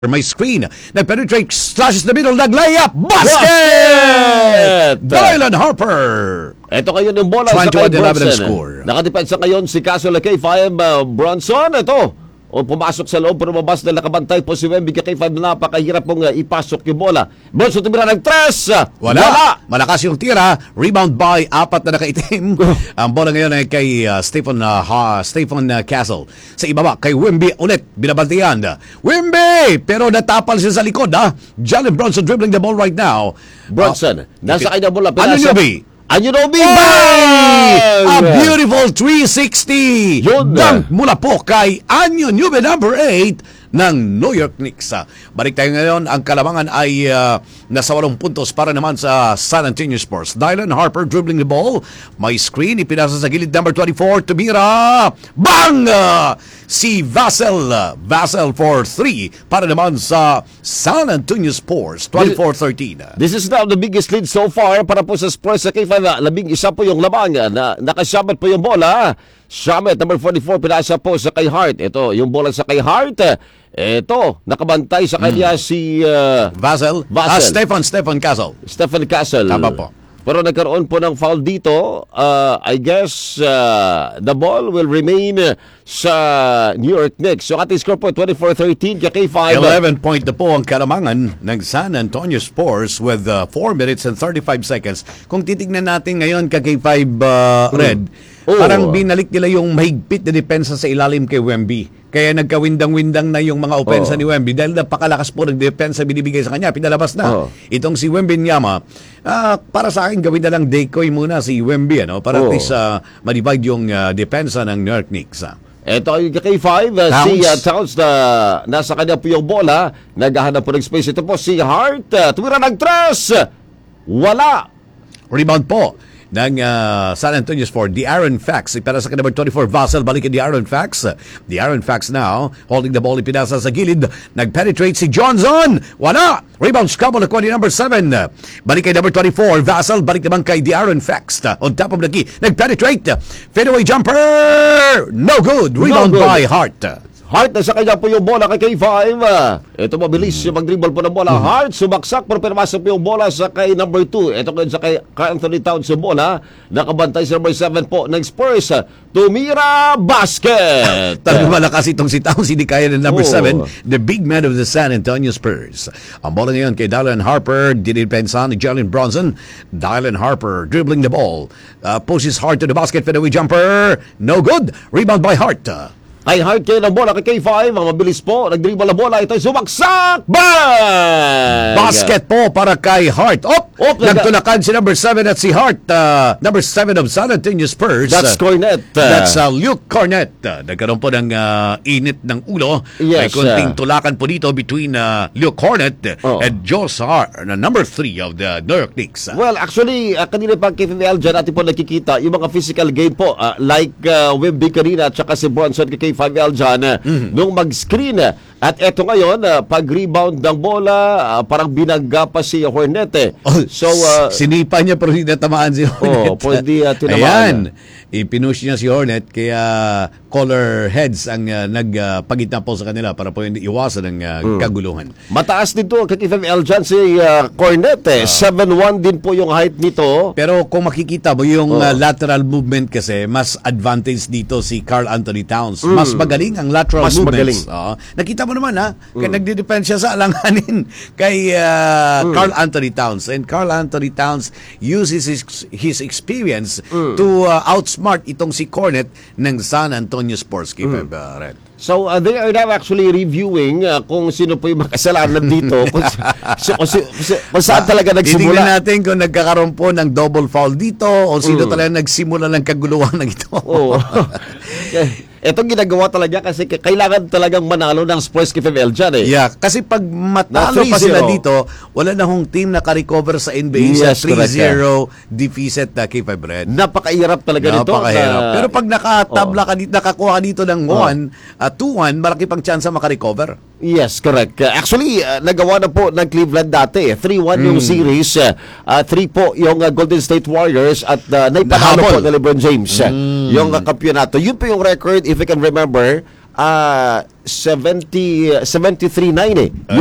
May screen. Nag-penetrate, slashes the middle, nag-layup, basket! Dylan Harper! Ito ngayon yung bola sa kay 21-11 ang Bronson. score. Nakadepensa ngayon si Castle kay 5 Bronson. Ito. O pumasok sa loob, pero mabas na nakabantay po si Wemby kay 5. Napakahirap pong ipasok yung bola. Bronson tumira ng 3. Wala. Malakas yung tira. Rebound by 4 na nakaitim. Ang bola ngayon ay kay Stephen Castle. Sa ibaba, kay Wemby ulit. Binabantiyan. Wemby! Pero natapal siya sa likod. Jalen Bronson dribbling the ball right now. Bronson. Nasa kanya bola. Anunoby! Bang! A beautiful 360! Yun. Dunk mula po kay Anunoby number 8 ng New York Knicks. Balik tayo ngayon. Ang kalamangan ay nasa 8 puntos para naman sa San Antonio Spurs. Dylan Harper dribbling the ball. May screen. Ipinasa sa gilid number 24. Tumira! Bang! Si Vassell for 3 para naman sa San Antonio Spurs. 24-13. This is now the biggest lead so far para po sa Spurs sa K5. 11 po yung labangan. Nakasyabat po yung bola. Shamet, number 44, pinasa po sa kay Hart. Ito, yung bola sa kay Hart. Ito, nakabantay sa kanya si Vassell. Stephen Castle. Stephen Castle. Tama po. Pero nagkaroon po ng foul dito. I guess the ball will remain sa New York Knicks. So ating score po 24-13 kay K5. 11 point na po ang kalamangan ng San Antonio Spurs with 4 minutes and 35 seconds. Kung titignan natin ngayon kay K5 Red, parang binalik nila yung mahigpit na depensa sa ilalim kay Wemby. Kaya nagkawindang-windang na yung mga opensa ni Wemby dahil napakalakas po ng depensa binibigay sa kanya. Pinalabas na. Itong si Wembanyama, para sa akin gawin na lang decoy muna si Wemby, para at least ma-divide yung depensa ng New York Knicks. Ito yung K5, si Towns na nasa kanya po yung bola. Naghahanap po ng space. Ito po si Hart. Tumira ng 3. Wala. Rebound po ng San Antonio Spurs, the Aaron Fax. Ipara sa number 24, Vassell. Balik the Aaron Fax. The Aaron Fax now, holding the ball, ipinasa sa gilid. Nag-penetrate si Johnson. Wala! Rebound scramble na kuha ni number 7. Balik kay number 24, Vassell. Balik naman kay the Aaron Fax. On top of the key. Nag-penetrate. Fadeaway jumper! No good. Rebound by Hart. Hart, nasa kanya po yung bola kay K5. Ito mabilis yung mag-dribble po ng bola. Hart, sumaksak pero pinapasok po yung bola sa kay number 2. Ito ngayon sa kay Anthony Towns yung bola. Nakabantay sa number 7 po ng Spurs. Tumira, basket! Talagang malakas itong si Towns. Hindi kaya ng number 7, the big man of the San Antonio Spurs. Ang bola ngayon kay Dylan Harper. Dinipensa ni Jalen Bronson. Dylan Harper dribbling the ball. Pushes Hart to the basket. Fadeaway jumper. No good. Rebound by Hart. Kay Hart kayo ng bola kay K5. Ang mabilis po. Nag-dribble na bola. Ito sumaksak. Bang! Basket po para kay Hart. Nagtulakan si number 7 at si Hart. Number 7 of San Antonio Spurs. That's Cornet. That's Luke Cornet. Nagkaroon po ng init ng ulo. Yes, may kunting tulakan po dito between Luke Cornet and Josh Hart, number 3 of the New York Knicks. Well, actually, kanina pang KFL dyan natin po nakikita yung mga physical game po. Like Wemby kanina at saka si Bronson kay 5L dyan nung mag-screen. At eto ngayon, pag-rebound ng bola, parang binangga pa si Hornet. So, sinipa niya pero hindi natamaan si Hornet. Pwede tinamaan. Ayan. Ipinush niya si Hornet kaya collar heads ang nagpagitna po sa kanila para po hindi iwasan ng kaguluhan. Mataas din to kay KFL dyan si Cornet. 7'1 din po yung height nito. Pero kung makikita mo yung lateral movement kasi, mas advantage dito si Karl Anthony Towns. Mas magaling ang lateral movements. Nakita mo naman kaya nagde-depend siya sa alanganin kay Karl Anthony Towns. And Karl Anthony Towns uses his experience to outsmart itong si Cornet ng San Antonio Spurs. Red. So, they are now actually reviewing kung sino po yung makasalanan dito. kung saan talaga nagsimula. Titignan natin kung nagkakaroon po ng double foul dito o sino talaga nagsimula ng kaguluhan ng ito. Itong ginagawa talaga kasi kailangan talagang manalo ng Spurs KFL dyan Yeah, kasi pag matalo pa sila dito, wala na hong team na ka-recover sa NBA sa 3-0 deficit na K5 Red. Napakahirap talaga nito. Pero pag nakatabla ka dito, nakakuha ka dito ng 2-1, malaki pang chance maka-recover. Yes, correct. Actually, nagawa na po ng Cleveland dati. 3-1 yung series. 3 po yung Golden State Warriors at naipanalo po ni LeBron James yung kampyonato. Yun po yung record, if you can remember, 73-9 eh.